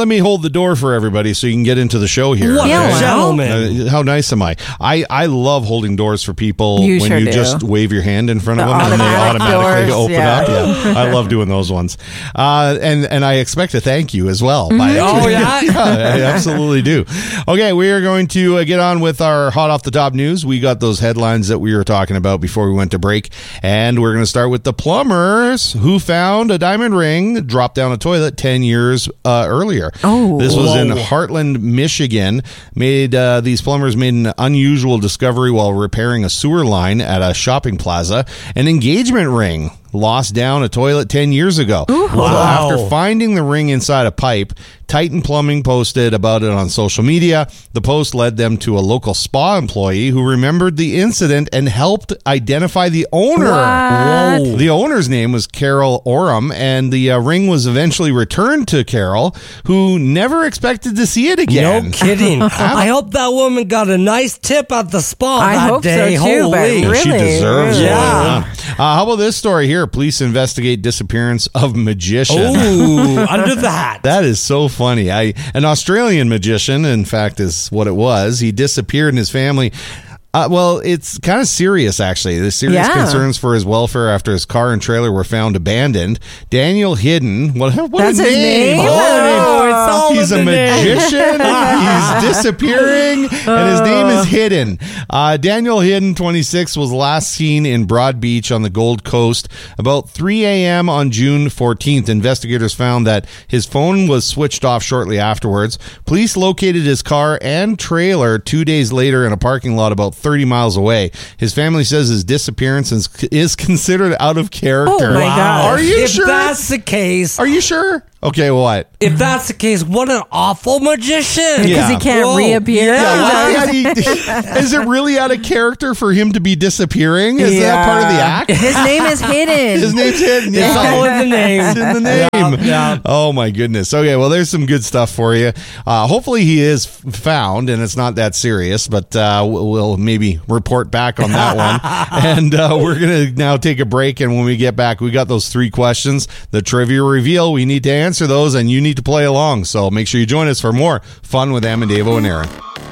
let me hold the door for everybody so you can get into the show here. What a gentleman. How nice am I? I love holding doors for people You when sure you do. just wave your hand in front of them and they automatic automatically doors, open yeah. up. Yeah, I love doing those ones. And I expect a thank you as well. Oh, yeah? Yeah, I absolutely do. Okay, we are going to get on with our hot off the top news. We got those headlines that we were talking about before we went to break, and we're going to start with the plumbers who found a diamond ring dropped down a toilet 10 years earlier. Oh. This was in Heartland, Michigan. These plumbers made an unusual discovery while repairing a sewer line at a shopping plaza. An engagement ring lost down a toilet 10 years ago. Wow. So after finding the ring inside a pipe, Titan Plumbing posted about it on social media. The post led them to a local spa employee who remembered the incident and helped identify the owner. What? The owner's name was Carol Oram, and the ring was eventually returned to Carol, who never expected to see it again. No kidding. I hope that woman got a nice tip at the spa I that hope so, day. too, but Holy. really? She deserves really? it. Yeah. How about this story here? Police investigate disappearance of magician. Ooh, under the hat. That is so funny. An Australian magician, in fact, is what it was. He disappeared and his family. Well, it's kind of serious, actually. There's serious concerns for his welfare after his car and trailer were found abandoned. Daniel Hidden. What That's a his name. name? Oh, it's all He's a in the name. magician. He's disappearing, and his name is Hidden. Daniel Hidden, 26, was last seen in Broad Beach on the Gold Coast about 3 a.m. on June 14th. Investigators found that his phone was switched off shortly afterwards. Police located his car and trailer 2 days later in a parking lot about 30 miles away. His family says his disappearance is considered out of character. Oh, my God. Are you if sure? that's the case, Are you sure? Okay, what? if that's the case, what an awful magician. Because Yeah. he can't Whoa. reappear. Yeah, is it really out of character for him to be disappearing? Is that part of the act? His name is Hidden. His name's Hidden. It's all in the name. It's in the name. Yeah. Oh, my goodness. Okay, well, there's some good stuff for you. Hopefully he is found, and it's not that serious, but we'll maybe report back on that one. And we're going to now take a break, and when we get back, we got those 3 questions, the trivia reveal. We need to answer those, and you need to play along. So make sure you join us for more fun with Am and Davo and Aaron.